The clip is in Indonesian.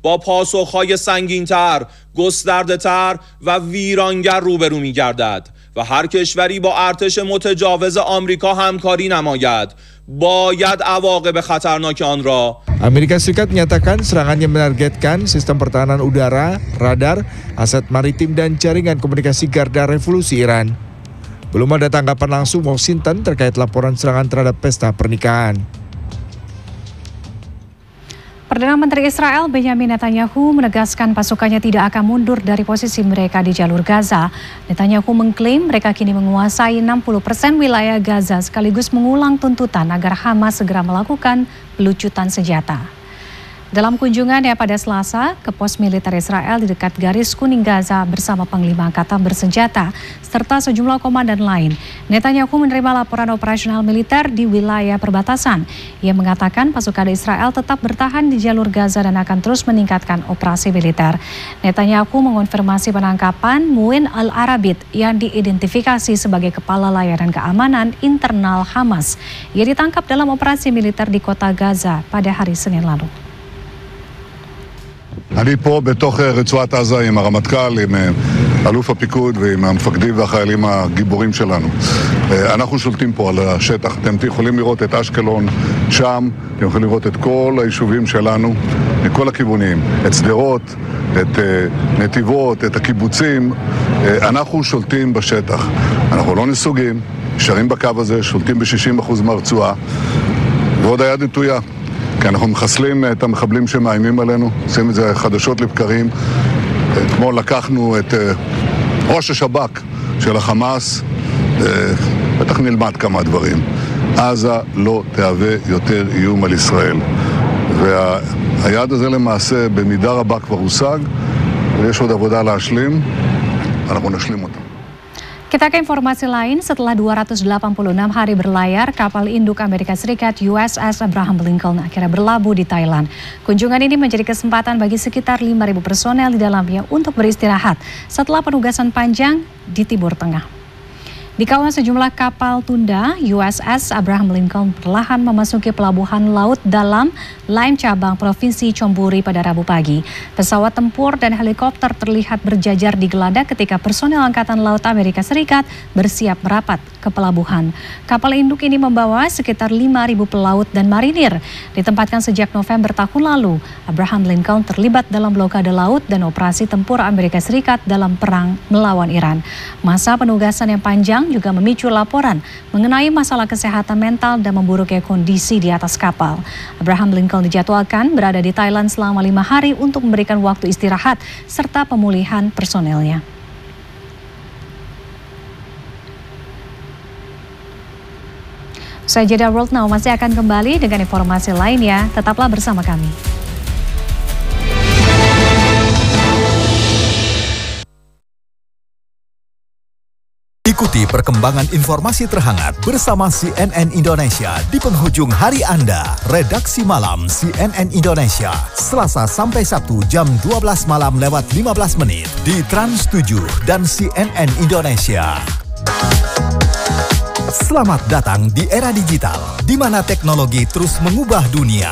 با پاسخهای سنگین‌تر، گسترده‌تر و ویرانگر روبرو می‌گردد و هر کشوری با ارتش متجاوز آمریکا همکاری نماید باید عواقب خطرناک آن را. Amerika Serikat menyatakan serangannya menargetkan sistem pertahanan udara, radar, aset maritim dan jaringan komunikasi garda revolusi Iran. Belum ada tanggapan langsung Washington terkait laporan serangan terhadap pesta pernikahan. Perdana Menteri Israel Benjamin Netanyahu menegaskan pasukannya tidak akan mundur dari posisi mereka di jalur Gaza. Netanyahu mengklaim mereka kini menguasai 60% wilayah Gaza sekaligus mengulang tuntutan agar Hamas segera melakukan pelucutan senjata. Dalam kunjungannya pada Selasa ke pos militer Israel di dekat garis kuning Gaza bersama Panglima Angkatan Bersenjata serta sejumlah komandan lain, Netanyahu menerima laporan operasional militer di wilayah perbatasan. Ia mengatakan pasukan Israel tetap bertahan di jalur Gaza dan akan terus meningkatkan operasi militer. Netanyahu mengonfirmasi penangkapan Muin al-Arabit yang diidentifikasi sebagai kepala layanan keamanan internal Hamas. Ia ditangkap dalam operasi militer di kota Gaza pada hari Senin lalu. אני פה בתוך רצועת עזה עם הרמטכ"ל, עם אלוף הפיקוד ועם המפקדים והחיילים הגיבורים שלנו. אנחנו שולטים פה על השטח. אתם יכולים לראות את אשקלון שם, אתם יכולים לראות את כל היישובים שלנו, מכל הכיוונים, את שדרות, את נתיבות, את הקיבוצים. אנחנו שולטים בשטח. אנחנו לא נסוגים, נשארים בקו הזה, שולטים ב-60% מהרצועה, ועוד היד נטויה. כי אנחנו מחסלים את המחבלים שמאיימים עלינו, עושים את זה חדשות לבקרים. אתמול לקחנו את ראש השב"כ של החמאס, בטח נלמד כמה דברים. עזה לא תהווה יותר איום על ישראל. והיעד הזה למעשה במידה רבה כבר הושג, ויש עוד עבודה להשלים, אנחנו נשלים אותה. Kita ke informasi lain, setelah 286 hari berlayar, kapal induk Amerika Serikat USS Abraham Lincoln akhirnya berlabuh di Thailand. Kunjungan ini menjadi kesempatan bagi sekitar 5.000 personel di dalamnya untuk beristirahat setelah penugasan panjang di Timur Tengah. Di kawal sejumlah kapal tunda, USS Abraham Lincoln perlahan memasuki pelabuhan laut dalam Laem Cabang Provinsi Chonburi pada Rabu pagi. Pesawat tempur dan helikopter terlihat berjajar di geladak ketika personel Angkatan Laut Amerika Serikat bersiap merapat ke pelabuhan. Kapal induk ini membawa sekitar 5.000 pelaut dan marinir. Ditempatkan sejak November tahun lalu, Abraham Lincoln terlibat dalam blokade laut dan operasi tempur Amerika Serikat dalam perang melawan Iran. Masa penugasan yang panjang juga memicu laporan mengenai masalah kesehatan mental dan memburuknya kondisi di atas kapal. Abraham Lincoln dijadwalkan berada di Thailand selama 5 hari untuk memberikan waktu istirahat serta pemulihan personelnya. Saya Jeda World Now masih akan kembali dengan informasi lainnya. Tetaplah bersama kami. Ikuti perkembangan informasi terhangat bersama CNN Indonesia di penghujung hari Anda. Redaksi Malam CNN Indonesia, Selasa sampai Sabtu jam 12 malam lewat 15 menit di Trans 7 dan CNN Indonesia. Selamat datang di era digital, di mana teknologi terus mengubah dunia.